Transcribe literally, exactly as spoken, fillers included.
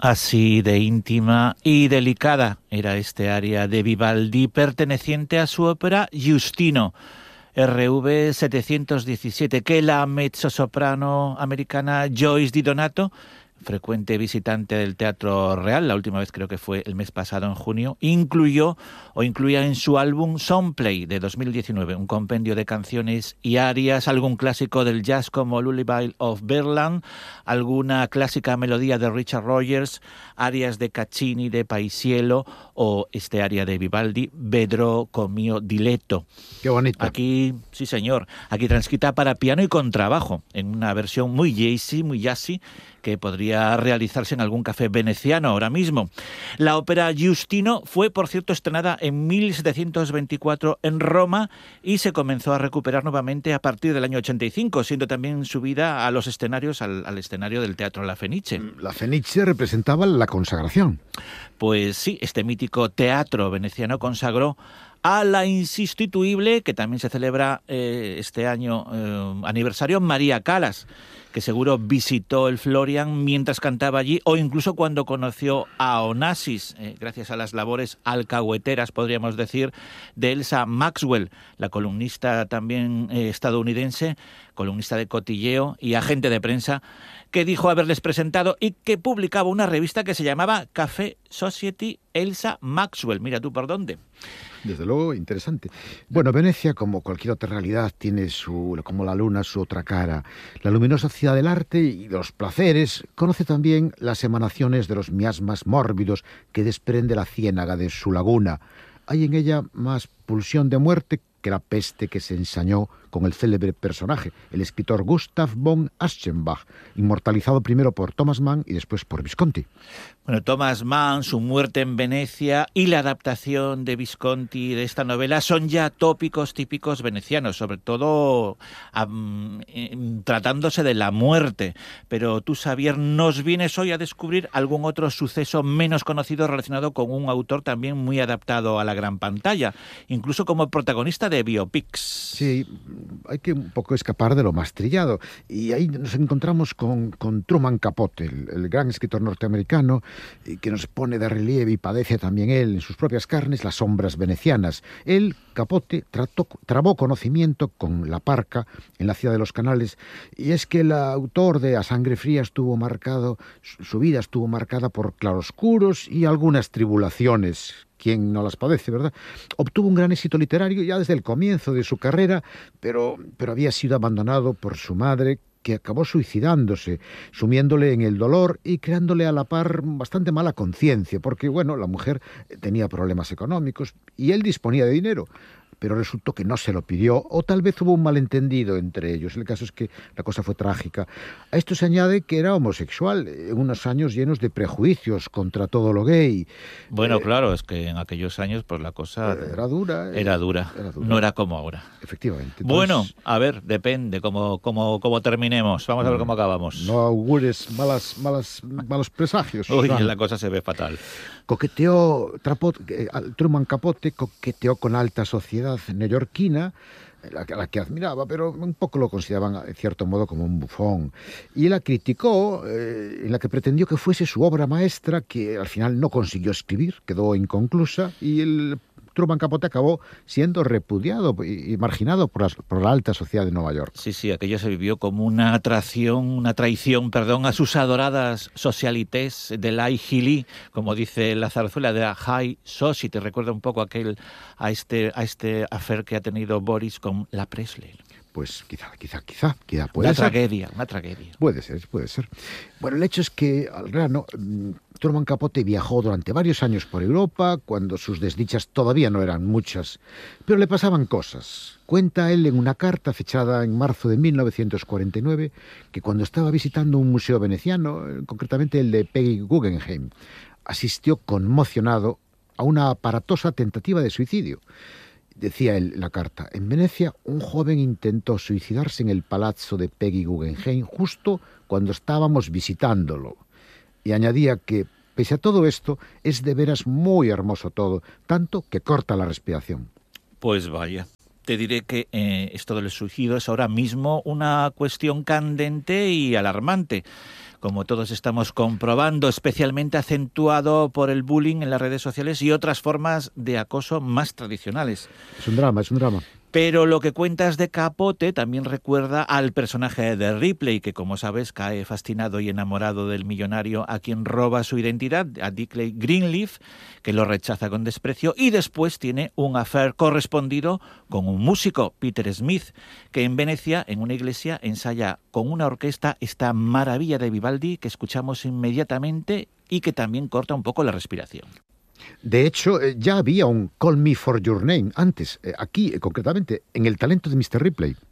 Así de íntima y delicada era este aria de Vivaldi perteneciente a su ópera Giustino, R V setecientos diecisiete, que la mezzosoprano americana Joyce Di Donato, frecuente visitante del Teatro Real, la última vez creo que fue el mes pasado en junio, incluyó o incluía en su álbum Songplay de dos mil diecinueve, un compendio de canciones y arias, algún clásico del jazz como Lullaby of Birdland, alguna clásica melodía de Richard Rogers, arias de Caccini, de Paisiello o este aria de Vivaldi, Vedrò con mio diletto. Qué bonito. Aquí, sí señor, aquí transcrita para piano y contrabajo, en una versión muy jazzy, muy jazzy, que podría realizarse en algún café veneciano ahora mismo. La ópera Giustino fue, por cierto, estrenada en mil setecientos veinticuatro en Roma y se comenzó a recuperar nuevamente a partir del año ochenta y cinco, siendo también subida a los escenarios, al, al escenario del Teatro La Fenice. La Fenice representaba la consagración. Pues sí, este mítico teatro veneciano consagró a la insustituible, que también se celebra eh, este año eh, aniversario, María Callas, que seguro visitó el Florian mientras cantaba allí o incluso cuando conoció a Onassis, eh, gracias a las labores alcahueteras, podríamos decir, de Elsa Maxwell, la columnista también eh, estadounidense, columnista de cotilleo y agente de prensa, que dijo haberles presentado y que publicaba una revista que se llamaba Café Society Elsa Maxwell. Mira tú por dónde. Desde luego, interesante. Bueno, Venecia, como cualquier otra realidad, tiene su, como la luna, su otra cara. La luminosa ciudad del arte y los placeres conoce también las emanaciones de los miasmas mórbidos que desprende la ciénaga de su laguna. Hay en ella más pulsión de muerte que la peste que se ensañó con el célebre personaje, el escritor Gustav von Aschenbach, inmortalizado primero por Thomas Mann y después por Visconti. Bueno, Thomas Mann, su muerte en Venecia y la adaptación de Visconti de esta novela son ya tópicos típicos venecianos, sobre todo um, eh, tratándose de la muerte. Pero tú, Xavier, nos vienes hoy a descubrir algún otro suceso menos conocido relacionado con un autor también muy adaptado a la gran pantalla, incluso como protagonista de biopics. Sí, hay que un poco escapar de lo más trillado. Y ahí nos encontramos con, con Truman Capote, el, el gran escritor norteamericano, que nos pone de relieve y padece también él en sus propias carnes las sombras venecianas. Él, Capote, trató, trabó conocimiento con La Parca en la ciudad de los canales, y es que el autor de A Sangre Fría estuvo marcado, su, su vida estuvo marcada por claroscuros y algunas tribulaciones. ¿Quién no las padece, verdad? Obtuvo un gran éxito literario ya desde el comienzo de su carrera, pero, pero había sido abandonado por su madre, que acabó suicidándose, sumiéndole en el dolor y creándole a la par bastante mala conciencia, porque, bueno, la mujer tenía problemas económicos y él disponía de dinero, pero resultó que no se lo pidió, o tal vez hubo un malentendido entre ellos. El caso es que la cosa fue trágica. A esto se añade que era homosexual, en unos años llenos de prejuicios contra todo lo gay. Bueno, eh, claro, es que en aquellos años pues la cosa era dura, era dura, era dura. No era como ahora. Efectivamente. Entonces, bueno, a ver, depende cómo, cómo, cómo terminemos. Vamos a ver cómo acabamos. No augures malas, malas, malos presagios. Uy, Susana. la cosa se ve fatal. Coqueteó, Trapot, eh, Truman Capote coqueteó con alta sociedad neoyorquina, la, la que admiraba, pero un poco lo consideraban, en cierto modo, como un bufón. Y la criticó, eh, en la que pretendió que fuese su obra maestra, que al final no consiguió escribir, quedó inconclusa, y el Truman Capote acabó siendo repudiado y marginado por, las, por la alta sociedad de Nueva York. Sí, sí, aquello se vivió como una atracción, una traición, perdón, a sus adoradas socialités de la High, como dice la zarzuela de la High Society. Recuerda un poco aquel, a este, a este affair que ha tenido Boris con la Presley. Pues quizá, quizá, quizá, quizá puede una ser. Una tragedia, una tragedia. Puede ser, puede ser. Bueno, el hecho es que, al grano, Truman Capote viajó durante varios años por Europa, cuando sus desdichas todavía no eran muchas, pero le pasaban cosas. Cuenta él en una carta fechada en marzo de mil novecientos cuarenta y nueve que cuando estaba visitando un museo veneciano, concretamente el de Peggy Guggenheim, asistió conmocionado a una aparatosa tentativa de suicidio. Decía él en la carta, en Venecia un joven intentó suicidarse en el palazzo de Peggy Guggenheim justo cuando estábamos visitándolo. Y añadía que, pese a todo esto, es de veras muy hermoso todo, tanto que corta la respiración. Pues vaya. Te diré que eh, esto del suicidio es ahora mismo una cuestión candente y alarmante, como todos estamos comprobando, especialmente acentuado por el bullying en las redes sociales y otras formas de acoso más tradicionales. Es un drama, es un drama. Pero lo que cuentas de Capote también recuerda al personaje de Ripley, que como sabes cae fascinado y enamorado del millonario a quien roba su identidad, a Dickley Greenleaf, que lo rechaza con desprecio, y después tiene un affair correspondido con un músico, Peter Smith, que en Venecia, en una iglesia, ensaya con una orquesta esta maravilla de Vivaldi que escuchamos inmediatamente y que también corta un poco la respiración. De hecho, ya había un Call Me For Your Name antes, aquí concretamente, en El talento de mister Ripley.